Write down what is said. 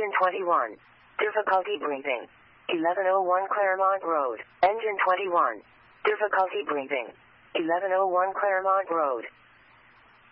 Engine 21. Difficulty breathing. 1101 Claremont Road. Engine 21. Difficulty breathing. 1101 Claremont Road.